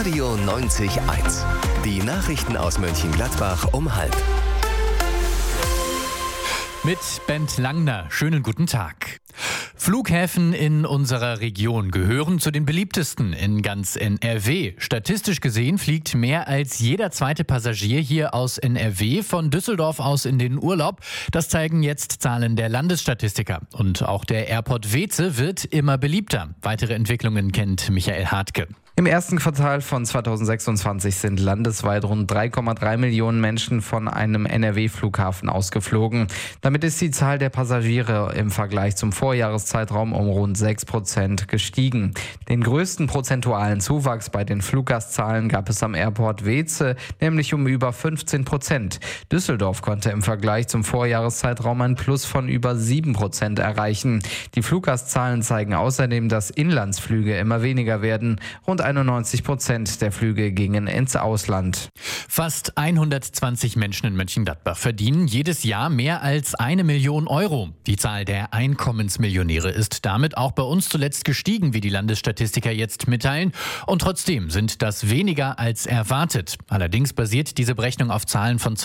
Radio 90.1. Die Nachrichten aus Mönchengladbach um 12:30. Mit Bent Langner. Schönen guten Tag. Flughäfen in unserer Region gehören zu den beliebtesten in ganz NRW. Statistisch gesehen fliegt mehr als jeder zweite Passagier hier aus NRW von Düsseldorf aus in den Urlaub. Das zeigen jetzt Zahlen der Landesstatistiker. Und auch der Airport Weeze wird immer beliebter. Weitere Entwicklungen kennt Michael Hartke. Im ersten Quartal von 2026 sind landesweit rund 3,3 Millionen Menschen von einem NRW-Flughafen ausgeflogen. Damit ist die Zahl der Passagiere im Vergleich zum Vorjahreszeitraum um rund 6% gestiegen. Den größten prozentualen Zuwachs bei den Fluggastzahlen gab es am Airport Weeze, nämlich um über 15%. Düsseldorf konnte im Vergleich zum Vorjahreszeitraum ein Plus von über 7% erreichen. Die Fluggastzahlen zeigen außerdem, dass Inlandsflüge immer weniger werden. Rund 91% der Flüge gingen ins Ausland. Fast 120 Menschen in Mönchengladbach verdienen jedes Jahr mehr als 1 Million Euro. Die Zahl der Einkommensmillionäre ist damit auch bei uns zuletzt gestiegen, wie die Landesstatistiker jetzt mitteilen. Und trotzdem sind das weniger als erwartet. Allerdings basiert diese Berechnung auf Zahlen von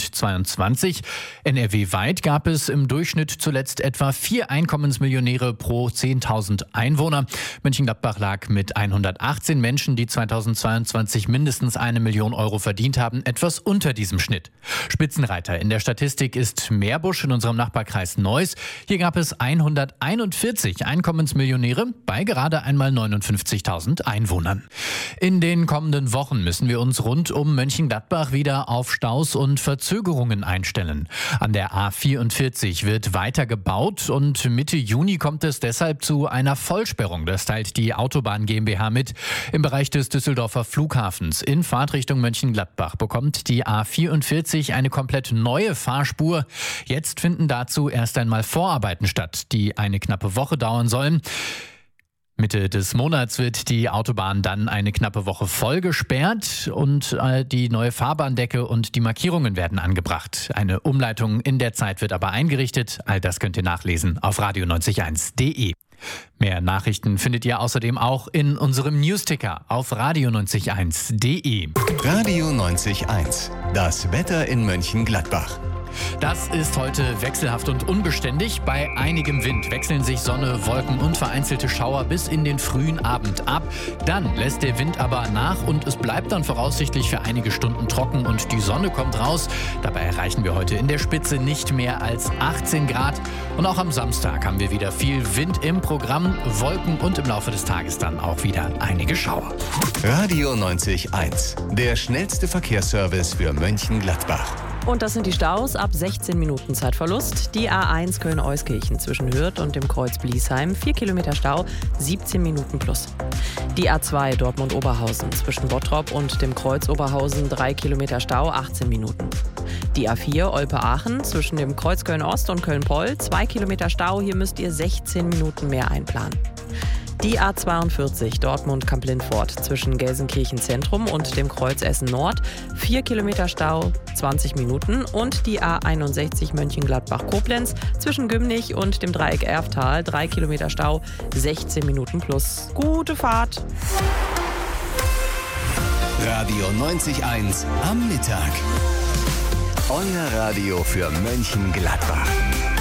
2022. NRW-weit gab es im Durchschnitt zuletzt etwa 4 Einkommensmillionäre pro 10.000 Einwohner. Mönchengladbach lag mit 118 Menschen, die 2022 mindestens 1 Million Euro verdient haben, etwas unter diesem Schnitt. Spitzenreiter in der Statistik ist Meerbusch in unserem Nachbarkreis Neuss. Hier gab es 141 Einkommensmillionäre bei gerade einmal 59.000 Einwohnern. In den kommenden Wochen müssen wir uns rund um Mönchengladbach wieder auf Staus und Verzögerungen einstellen. An der A44 wird weiter gebaut und Mitte Juni kommt es deshalb zu einer Vollsperrung. Das teilt die Autobahn GmbH mit. Im Bereich des Düsseldorfer Flughafens in Fahrtrichtung Mönchengladbach bekommt die A44 eine komplett neue Fahrspur. Jetzt finden dazu erst einmal Vorarbeiten statt, die eine knappe Woche dauern sollen. Mitte des Monats wird die Autobahn dann eine knappe Woche voll gesperrt und die neue Fahrbahndecke und die Markierungen werden angebracht. Eine Umleitung in der Zeit wird aber eingerichtet. All das könnt ihr nachlesen auf radio901.de. Mehr Nachrichten findet ihr außerdem auch in unserem Newsticker auf radio901.de. Radio 90.1. Das Wetter in Mönchengladbach. Das ist heute wechselhaft und unbeständig. Bei einigem Wind wechseln sich Sonne, Wolken und vereinzelte Schauer bis in den frühen Abend ab. Dann lässt der Wind aber nach und es bleibt dann voraussichtlich für einige Stunden trocken und die Sonne kommt raus. Dabei erreichen wir heute in der Spitze nicht mehr als 18 Grad. Und auch am Samstag haben wir wieder viel Wind im Programm, Wolken und im Laufe des Tages dann auch wieder einige Schauer. Radio 90.1. Der schnellste Verkehrsservice für Mönchengladbach. Und das sind die Staus ab 16 Minuten Zeitverlust. Die A1 Köln-Euskirchen zwischen Hürth und dem Kreuz Bliesheim, 4 Kilometer Stau, 17 Minuten plus. Die A2 Dortmund-Oberhausen zwischen Bottrop und dem Kreuz Oberhausen, 3 Kilometer Stau, 18 Minuten. Die A4 Olpe-Aachen zwischen dem Kreuz Köln-Ost und Köln-Poll, 2 Kilometer Stau, hier müsst ihr 16 Minuten mehr einplanen. Die A42 Dortmund-Kamp-Lindfort zwischen Gelsenkirchen Zentrum und dem Kreuz Essen Nord, 4 Kilometer Stau, 20 Minuten. Und die A61 Mönchengladbach-Koblenz zwischen Gümnich und dem Dreieck Erftal, 3 Kilometer Stau, 16 Minuten plus. Gute Fahrt! Radio 90.1 am Mittag. Euer Radio für Mönchengladbach.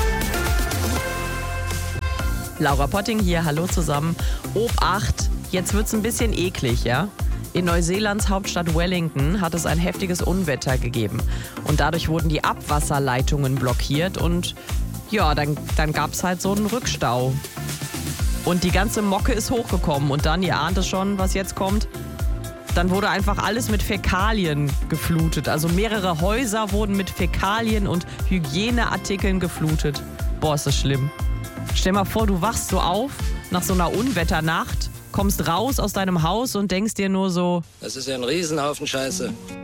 Laura Potting hier, hallo zusammen. Obacht, jetzt wird's ein bisschen eklig, ja? In Neuseelands Hauptstadt Wellington hat es ein heftiges Unwetter gegeben. Und dadurch wurden die Abwasserleitungen blockiert und ja, dann gab's halt so einen Rückstau. Und die ganze Mocke ist hochgekommen und dann, ihr ahnt es schon, was jetzt kommt, dann wurde einfach alles mit Fäkalien geflutet. Also mehrere Häuser wurden mit Fäkalien und Hygieneartikeln geflutet. Boah, ist das schlimm. Stell mal vor, du wachst so auf nach so einer Unwetternacht, kommst raus aus deinem Haus und denkst dir nur so: Das ist ja ein Riesenhaufen Scheiße.